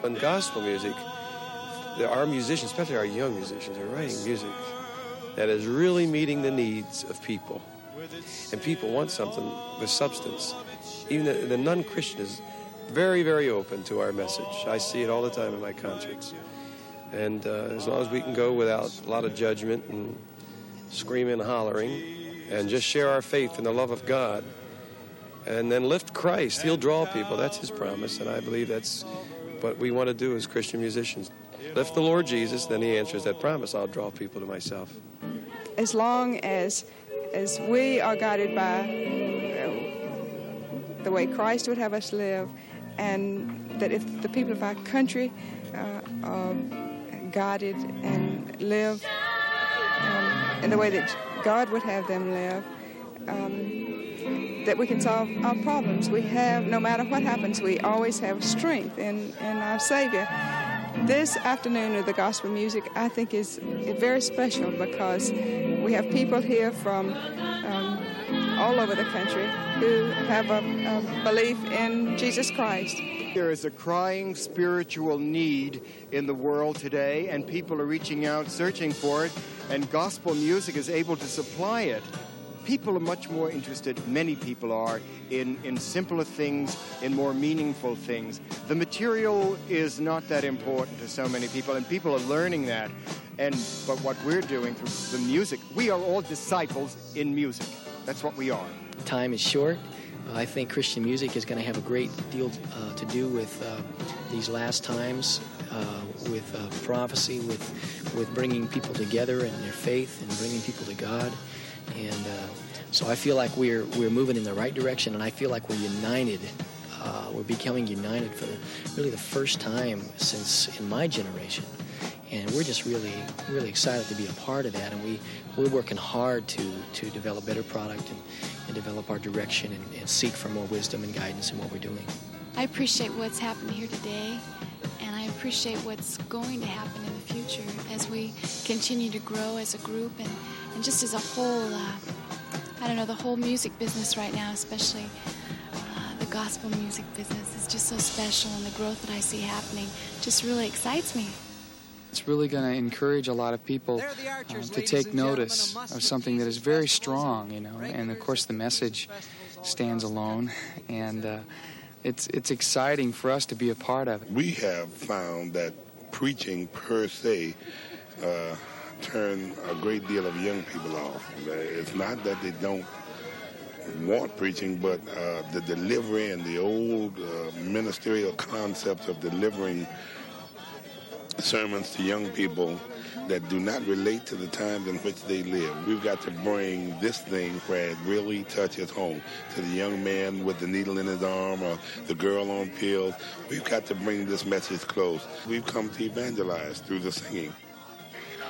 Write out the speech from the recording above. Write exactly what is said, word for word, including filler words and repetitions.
In gospel music, there are musicians, especially our young musicians, are writing music that is really meeting the needs of people. And people want something with substance. Even the, the non-Christian is very, very open to our message. I see it all the time in my concerts. And uh, as long as we can go without a lot of judgment and screaming and hollering and just share our faith in the love of God and then lift Christ, he'll draw people. That's his promise, and I believe that's what we want to do as Christian musicians. Lift the Lord Jesus, then he answers that promise. I'll draw people to myself. As long as, as we are guided by the way Christ would have us live, and that if the people of our country uh, are guided and live um, in the way that God would have them live, um, that we can solve our problems. We have, no matter what happens, we always have strength in, in our Savior. This afternoon of the gospel music, I think, is very special because we have people here from um, all over the country who have a, a belief in Jesus Christ. There is a crying spiritual need in the world today, and people are reaching out, searching for it, and gospel music is able to supply it. People are much more interested, many people are, in, in simpler things, in more meaningful things. The material is not that important to so many people, and people are learning that. And but what we're doing through the music, we are all disciples in music. That's what we are. Time is short. Uh, I think Christian music is going to have a great deal uh, to do with uh, these last times, uh, with uh, prophecy, with with bringing people together in their faith and bringing people to God. And uh, so I feel like we're we're moving in the right direction, and I feel like we're united. Uh, we're becoming united for the, really the first time since in my generation. And we're just really, really excited to be a part of that. And we, we're working hard to, to develop better product and, and develop our direction and, and seek for more wisdom and guidance in what we're doing. I appreciate what's happened here today, and I appreciate what's going to happen in the future as we continue to grow as a group and, and just as a whole. Uh, I don't know, the whole music business right now, especially uh, the gospel music business, is just so special, and the growth that I see happening just really excites me. It's really going to encourage a lot of people uh, to take notice of something that is very strong, you know, and of course the message stands alone, and uh, it's it's exciting for us to be a part of it. We have found that preaching per se uh, turn a great deal of young people off. It's not that they don't want preaching, but uh, the delivery and the old uh, ministerial concepts of delivering sermons to young people that do not relate to the times in which they live. We've got to bring this thing where it really touches home to the young man with the needle in his arm or the girl on pills. We've got to bring this message close. We've come to evangelize through the singing.